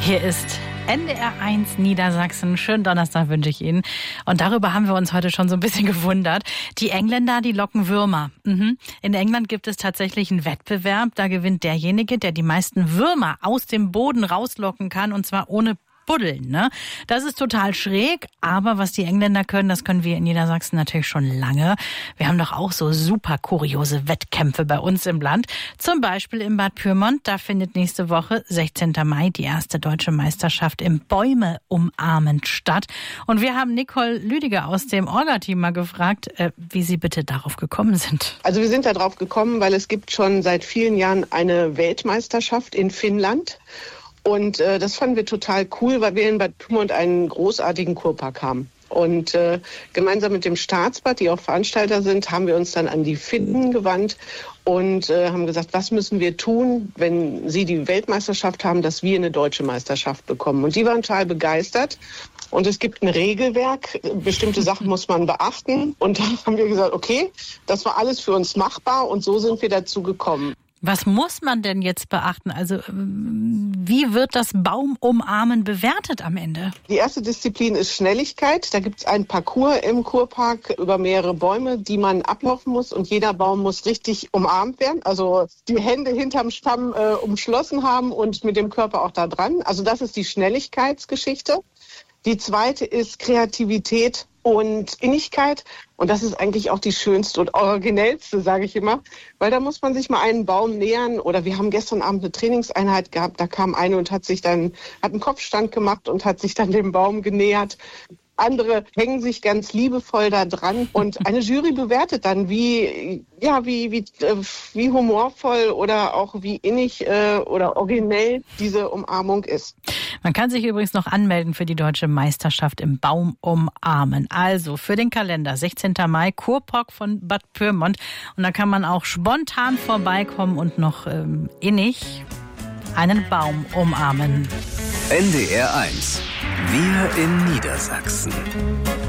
Hier ist NDR 1 Niedersachsen. Schönen Donnerstag wünsche ich Ihnen. Und darüber haben wir uns heute schon so ein bisschen gewundert. Die Engländer, die locken Würmer. In England gibt es tatsächlich einen Wettbewerb. Da gewinnt derjenige, der die meisten Würmer aus dem Boden rauslocken kann. Und zwar ohne Buddeln, ne? Das ist total schräg, aber was die Engländer können, das können wir in Niedersachsen natürlich schon lange. Wir haben doch auch so super kuriose Wettkämpfe bei uns im Land. Zum Beispiel in Bad Pyrmont, da findet nächste Woche, 16. Mai, die erste deutsche Meisterschaft im Bäume umarmen statt. Und wir haben Nicole Lüdiger aus dem Orga-Team mal gefragt, wie Sie bitte darauf gekommen sind. Also wir sind da drauf gekommen, weil es gibt schon seit vielen Jahren eine Weltmeisterschaft in Finnland. Und das fanden wir total cool, weil wir in Bad Pyrmont einen großartigen Kurpark haben. Und gemeinsam mit dem Staatsbad, die auch Veranstalter sind, haben wir uns dann an die Finnen gewandt und haben gesagt, was müssen wir tun, wenn sie die Weltmeisterschaft haben, dass wir eine deutsche Meisterschaft bekommen. Und die waren total begeistert. Und es gibt ein Regelwerk, bestimmte Sachen muss man beachten. Und dann haben wir gesagt, okay, das war alles für uns machbar und so sind wir dazu gekommen. Was muss man denn jetzt beachten? Also wie wird das Baumumarmen bewertet am Ende? Die erste Disziplin ist Schnelligkeit. Da gibt es einen Parcours im Kurpark über mehrere Bäume, die man ablaufen muss. Und jeder Baum muss richtig umarmt werden. Also die Hände hinterm Stamm umschlossen haben und mit dem Körper auch da dran. Also das ist die Schnelligkeitsgeschichte. Die zweite ist Kreativität und Innigkeit. Und das ist eigentlich auch die schönste und originellste, sage ich immer. Weil da muss man sich mal einen Baum nähern. Oder wir haben gestern Abend eine Trainingseinheit gehabt. Da kam eine und hat einen Kopfstand gemacht und hat sich dann dem Baum genähert. Andere hängen sich ganz liebevoll da dran und eine Jury bewertet dann, wie humorvoll oder auch wie innig oder originell diese Umarmung ist. Man kann sich übrigens noch anmelden für die deutsche Meisterschaft im Baumumarmen. Also für den Kalender 16. Mai, Kurpark von Bad Pyrmont. Und da kann man auch spontan vorbeikommen und noch innig einen Baum umarmen. NDR 1. Wir in Niedersachsen.